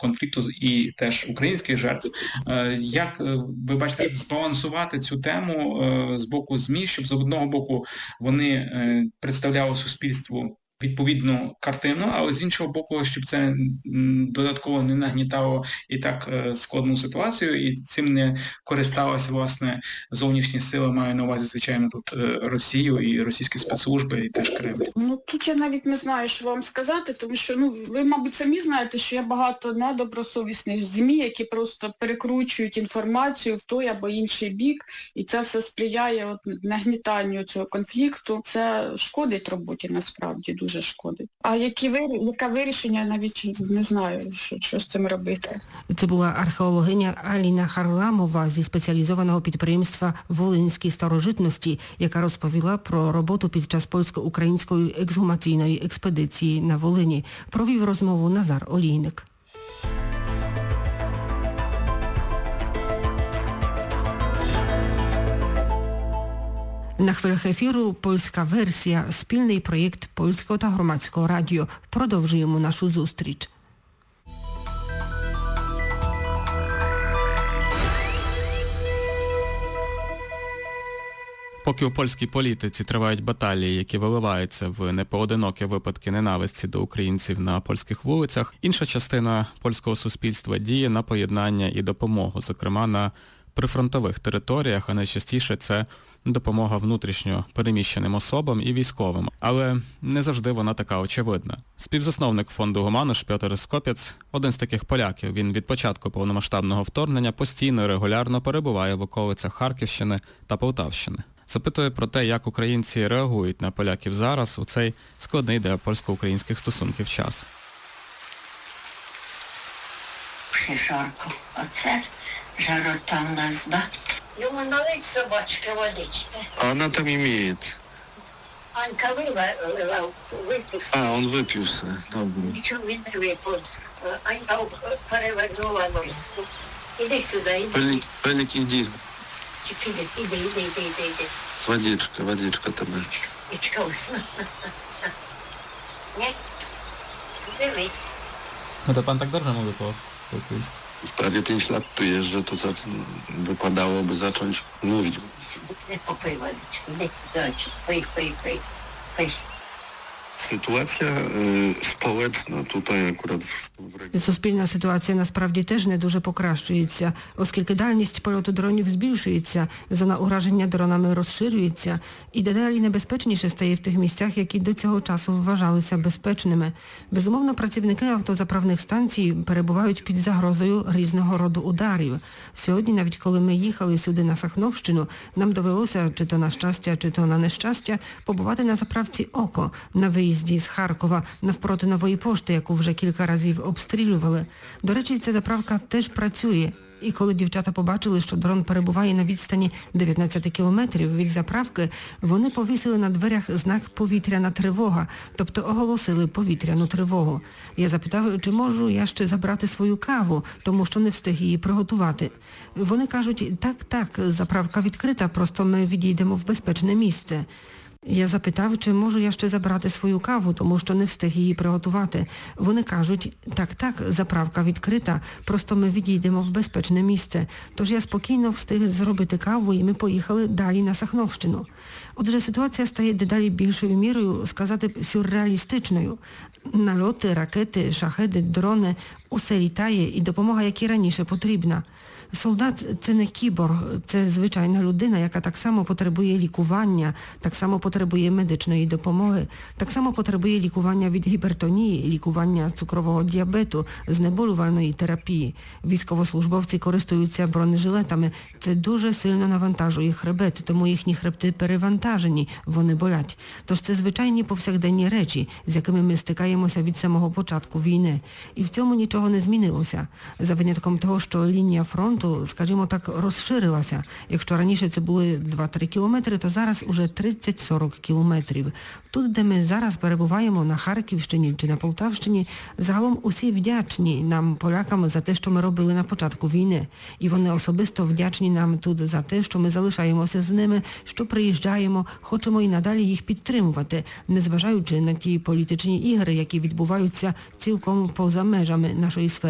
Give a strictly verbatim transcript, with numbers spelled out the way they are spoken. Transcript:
конфлікту і теж українських жертв. Як ви бачите, збалансувати цю тему з боку ЗМІ, щоб з одного боку вони представляли суспільству відповідну картину, але з іншого боку, щоб це додатково не нагнітало і так складну ситуацію, і цим не користалися, власне, зовнішні сили, маю на увазі, звичайно, тут Росію і російські спецслужби, і теж Кремль. Ну, тут я навіть не знаю, що вам сказати, тому що, ну, ви, мабуть, самі знаєте, що є багато недобросовісних ЗМІ, які просто перекручують інформацію в той або інший бік, і це все сприяє от нагнітанню цього конфлікту. Це шкодить роботі, насправді, дуже шкодить. А які вир... яке вирішення, навіть не знаю, що, що з цим робити. Це була археологиня Аліна Харламова зі спеціалізованого підприємства «Волинські старожитності», яка розповіла про роботу під час польсько-української ексгумаційної експедиції на Волині. Провів розмову Назар Олійник. На хвилях ефіру польська версія, спільний проєкт Польського та Громадського радіо. Продовжуємо нашу зустріч. Поки у польській політиці тривають баталії, які виливаються в непоодинокі випадки ненависті до українців на польських вулицях, інша частина польського суспільства діє на поєднання і допомогу, зокрема на прифронтових територіях, а найчастіше це допомога внутрішньо переміщеним особам і військовим. Але не завжди вона така очевидна. Співзасновник фонду «Гуманош» Пьотр Скопєц – один з таких поляків. Він від початку повномасштабного вторгнення постійно і регулярно перебуває в околицях Харківщини та Полтавщини. Запитує про те, як українці реагують на поляків зараз у цей складний для польсько-українських стосунків час. Шишарку, оце жарота в нас, да? Йому налить собачки водички. А она там имеет. Анька вилила, випився. А, он выпился. Добре. Нічого він не випив. Анька перевернула миску. Іди сюди, іди. Пелик, Пелик, иди. Іди, іди, іди, іди, іди, іди. Водичка, водичка тебе. Водичка усна. Ні? Дивись. No to pan tak dobrze mówi po polsku. Prawie pięć lat tu jeżdżę, to za, wypadałoby zacząć mówić. Не попий водичку, іди, зайчик, пий, пий, пий, пий. Sytuacja y, społeczna tutaj akurat w regionie. Суспільна ситуація насправді теж не дуже покращується, оскільки дальність польоту дронів збільшується, зона ураження дронами розширюється і дедалі небезпечніше стає в тих місцях, які до цього часу вважалися безпечними. Безумовно, працівники автозаправних станцій перебувають під загрозою різного роду ударів. Сьогодні, навіть коли ми їхали сюди на Сахновщину, нам довелося, чи то на щастя, чи то на нещастя, побувати на заправці «Око» на виїзді з Харкова, навпроти Нової пошти, яку вже кілька разів обстрілювали. До речі, ця заправка теж працює. І коли дівчата побачили, що дрон перебуває на відстані дев'ятнадцять кілометрів від заправки, вони повісили на дверях знак «Повітряна тривога», тобто оголосили повітряну тривогу. Я запитав, чи можу я ще забрати свою каву, тому що не встиг її приготувати. Вони кажуть, так, так, заправка відкрита, просто ми відійдемо в безпечне місце. Я запитав, чи можу я ще забрати свою каву, тому що не встиг її приготувати. Вони кажуть, так, так, заправка відкрита, просто ми відійдемо в безпечне місце. Тож я спокійно встиг зробити каву і ми поїхали далі на Сахновщину. Отже, ситуація стає дедалі більшою мірою, сказати б, сюрреалістичною. Нальоти, ракети, шахеди, дрони – усе літає і допомога, як і раніше, потрібна. Солдат – це не кіборг, це звичайна людина, яка так само потребує лікування, так само потребує медичної допомоги, так само потребує лікування від гіпертонії, лікування цукрового діабету, знеболювальної терапії. Військовослужбовці користуються бронежилетами. Це дуже сильно навантажує хребет, тому їхні хребти перевантажені, вони болять. Тож це звичайні повсякденні речі, з якими ми стикаємося від самого початку війни. І в цьому нічого не змінилося. За винятком того, що лінія фронту, скажімо так, розширилася. Якщо раніше це були два-три кілометри, то зараз уже тридцять-сорок кілометрів. Тут, де ми зараз перебуваємо, на Харківщині чи на Полтавщині, загалом усі вдячні нам, полякам, за те, що ми робили на початку війни. І вони особисто вдячні нам тут за те, що ми залишаємося з ними, що приїжджаємо, хочемо і надалі їх підтримувати, незважаючи на ті політичні ігри, які відбуваються цілком поза межами нашої сфери.